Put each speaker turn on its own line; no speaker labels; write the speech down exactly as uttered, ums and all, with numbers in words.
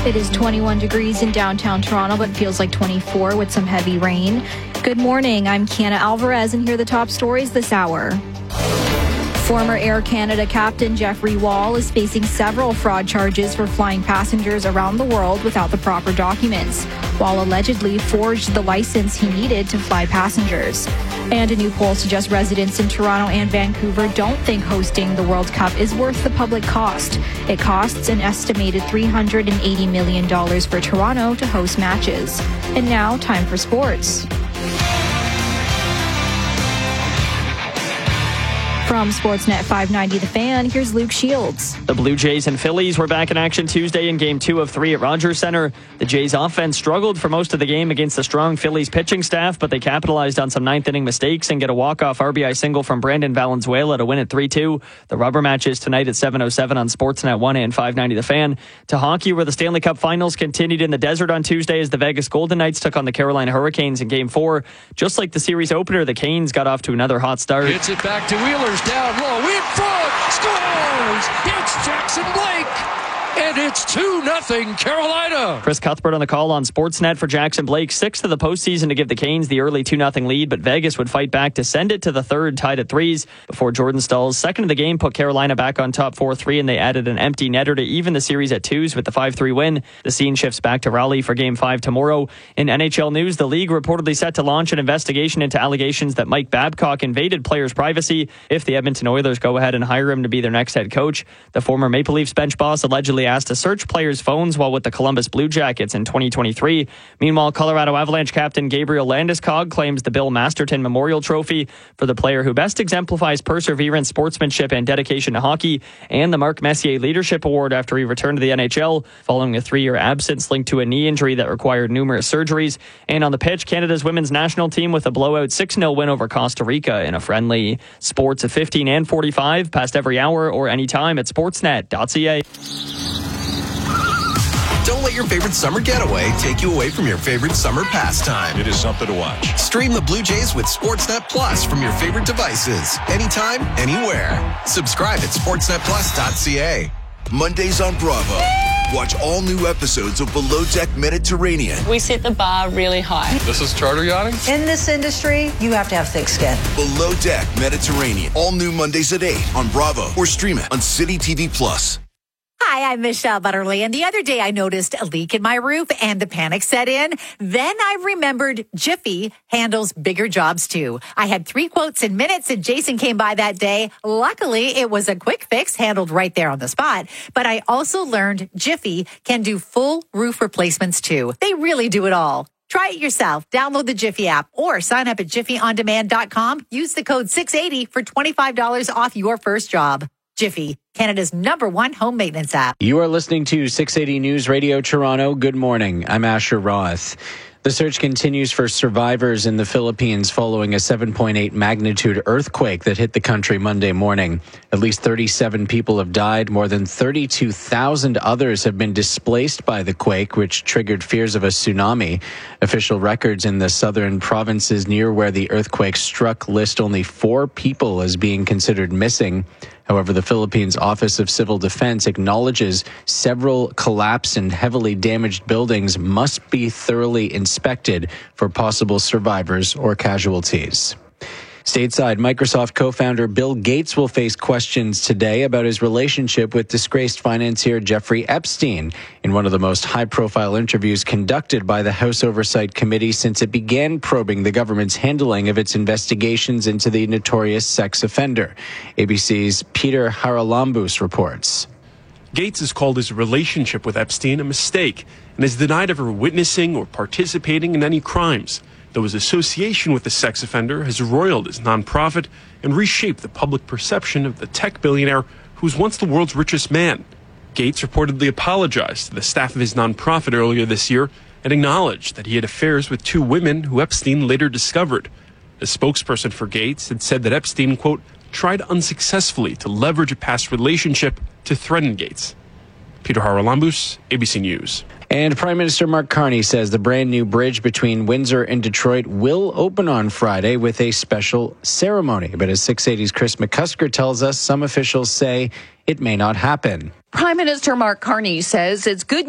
It is twenty-one degrees in downtown Toronto, but feels like twenty-four with some heavy rain. Good morning. I'm Kiana Alvarez, and here are the top stories this hour. Former Air Canada captain Jeffrey Wall is facing several fraud charges for flying passengers around the world without the proper documents. Wall allegedly forged the license he needed to fly passengers. And a new poll suggests residents in Toronto and Vancouver don't think hosting the World Cup is worth the public cost. It costs an estimated three hundred eighty million dollars for Toronto to host matches. And now, time for sports. From Sportsnet five ninety The Fan, here's Luke Shields.
The Blue Jays and Phillies were back in action Tuesday in Game two of three at Rogers Centre. The Jays' offense struggled for most of the game against the strong Phillies pitching staff, but they capitalized on some ninth-inning mistakes and get a walk-off R B I single from Brandon Valenzuela to win it three two. The rubber match is tonight at seven oh seven on Sportsnet one and five ninety The Fan. To hockey, where the Stanley Cup Finals continued in the desert on Tuesday as the Vegas Golden Knights took on the Carolina Hurricanes in Game four. Just like the series opener, the Canes got off to another hot start.
Hits it back to Wheeler. Down low, in front, scores! It's Jackson Blake, and it's two nothing Carolina.
Chris Cuthbert on the call on Sportsnet for Jackson Blake, sixth of the postseason to give the Canes the early two nothing lead, but Vegas would fight back to send it to the third, tied at threes, before Jordan Staal's second of the game put Carolina back on top four three, and they added an empty netter to even the series at twos with the five three win. The scene shifts back to Raleigh for Game five tomorrow. In N H L news, the league reportedly set to launch an investigation into allegations that Mike Babcock invaded players' privacy if the Edmonton Oilers go ahead and hire him to be their next head coach. The former Maple Leafs bench boss allegedly asked to search players' phones while with the Columbus Blue Jackets in twenty twenty-three. Meanwhile, Colorado Avalanche captain Gabriel Landeskog claims the Bill Masterton Memorial Trophy for the player who best exemplifies perseverance, sportsmanship, and dedication to hockey, and the Mark Messier Leadership Award after he returned to the N H L following a three-year absence linked to a knee injury that required numerous surgeries. And on the pitch, Canada's women's national team with a blowout six nil win over Costa Rica in a friendly. Sports at fifteen and forty-five, past every hour or anytime at sportsnet dot c a.
Don't let your favorite summer getaway take you away from your favorite summer pastime.
It is something to watch.
Stream the Blue Jays with Sportsnet Plus from your favorite devices. Anytime, anywhere. Subscribe at sportsnet plus dot c a.
Mondays on Bravo. Watch all new episodes of Below Deck Mediterranean.
We set the bar really high.
This is charter yachting?
In this industry, you have to have thick skin.
Below Deck Mediterranean. All new Mondays at eight on Bravo or stream it on City T V Plus.
Hi, I'm Michelle Butterly, and the other day I noticed a leak in my roof and the panic set in. Then I remembered Jiffy handles bigger jobs too. I had three quotes in minutes and Jason came by that day. Luckily, it was a quick fix handled right there on the spot. But I also learned Jiffy can do full roof replacements too. They really do it all. Try it yourself. Download the Jiffy app or sign up at jiffy on demand dot com. Use the code six eighty for twenty-five dollars off your first job. Jiffy, Canada's number one home maintenance app.
You are listening to six eighty News Radio Toronto. Good morning. I'm Asher Roth. The search continues for survivors in the Philippines following a seven point eight magnitude earthquake that hit the country Monday morning. At least thirty-seven people have died. More than thirty-two thousand others have been displaced by the quake, which triggered fears of a tsunami. Official records in the southern provinces near where the earthquake struck list only four people as being considered missing. However, the Philippines Office of Civil Defense acknowledges several collapsed and heavily damaged buildings must be thoroughly inspected for possible survivors or casualties. Stateside, Microsoft co-founder Bill Gates will face questions today about his relationship with disgraced financier Jeffrey Epstein in one of the most high-profile interviews conducted by the House Oversight Committee since it began probing the government's handling of its investigations into the notorious sex offender. A B C's Peter Haralambous reports.
Gates has called his relationship with Epstein a mistake and has denied ever witnessing or participating in any crimes, though his association with the sex offender has roiled his nonprofit and reshaped the public perception of the tech billionaire who was once the world's richest man. Gates reportedly apologized to the staff of his nonprofit earlier this year and acknowledged that he had affairs with two women who Epstein later discovered. A spokesperson for Gates had said that Epstein, quote, tried unsuccessfully to leverage a past relationship to threaten Gates. Peter Haralambous, A B C News.
And Prime Minister Mark Carney says the brand new bridge between Windsor and Detroit will open on Friday with a special ceremony. But as six eighty's Chris McCusker tells us, some officials say it may not happen.
Prime Minister Mark Carney says it's good